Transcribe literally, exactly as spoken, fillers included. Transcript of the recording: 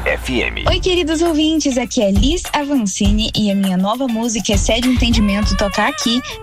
F M. Oi, queridos ouvintes, aqui é Liz Avancini e a minha nova música é Cede Entendimento tocar aqui